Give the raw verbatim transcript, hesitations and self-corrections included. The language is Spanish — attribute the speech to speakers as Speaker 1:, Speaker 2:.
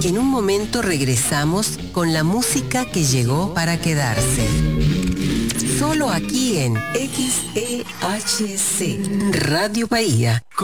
Speaker 1: En un momento regresamos con la música que llegó para quedarse. Solo aquí en X E H C Radio Bahía.